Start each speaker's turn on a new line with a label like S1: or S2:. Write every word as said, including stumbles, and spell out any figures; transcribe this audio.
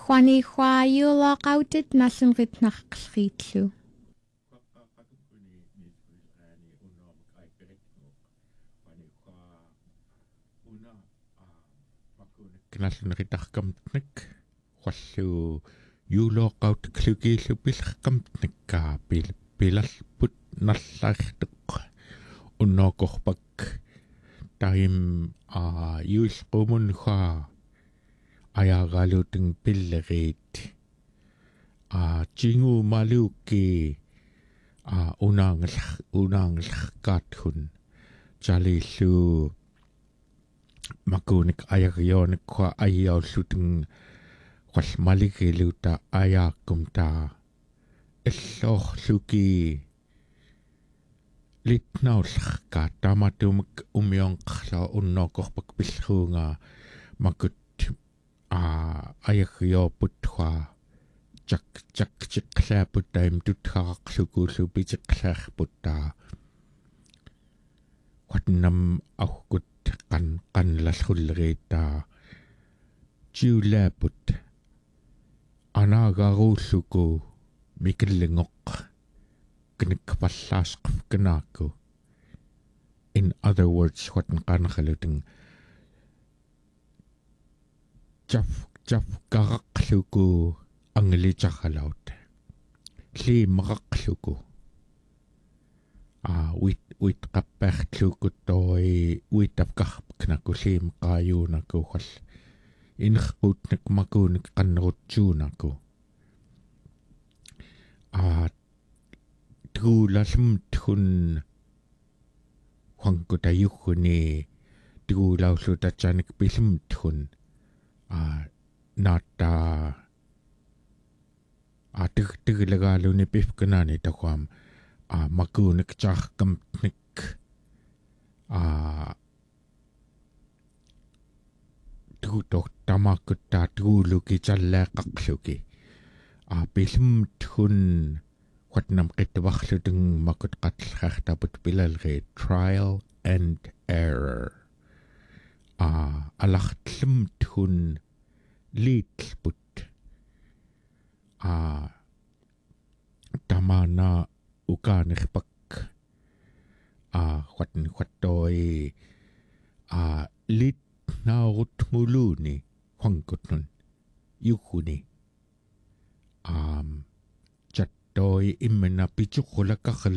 S1: Juani Hua Yulaqautit Nasenritnaqlriitlu.
S2: Knallenritarkamtnik wallu yuuloqaut klugiillupillerkamtnikkaa pil pilalput nallarteq unnoqorpak taim a yuulqumunha ayaraluteng pillerit a jingu maluki a unangl unanglarkaathun jalillu makunik ayarionik kwa ayauluteng walmaligiluta ayaakum ta illorluki litnaullarka tamatumik umionqarla unnoqorpak pillruunga makut a ayariooputwa jak jak jiqlaaputaim tuthaaqlukuullupitiqlaarputta watnam auqut qan qanlallulleriita jiulaaput anaagaruulluku mikillingoq knikpallaasqefkanaaku. In other words, watn qanqaluteng jaf jaf qaraqluku anglitaralaut liimaqaqluku a wit wit qappärtluku toi uitapqarpknaku liimqaayuunaku hall inqutnik makunik qannerutsuunaku a truulalumtun huankutayugguni truulaullutatsanik pilumtun a naata a tigtiglegaaluni pifkanaani taquam a makunik charkamtnik a truutor tamakutta truuluki challaaqaqluki a pilumtun watnam qittuarluteng makut qatllartarput pilalriit trial and error a alartlumtun liitlput a tamana ukaanirpak a watn wattoi a lit naurutmuluuni huankutnun yukkuni um chattoi immena pichuqulakaqlu